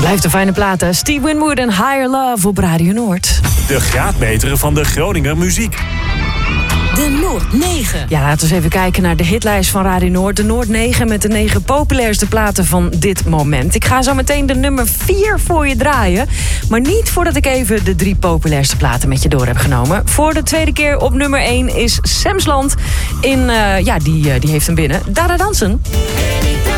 Blijft een fijne platen. Steve Winwood en Higher Love op Radio Noord. De graadmeter van de Groninger muziek. De Noord 9. Ja, laten we eens even kijken naar de hitlijst van Radio Noord. De Noord 9 met de 9 populairste platen van dit moment. Ik ga zo meteen de nummer 4 voor je draaien. Maar niet voordat ik even de 3 populairste platen met je door heb genomen. Voor de tweede keer op nummer 1 is Semsland. Die heeft hem binnen. Dada Dansen.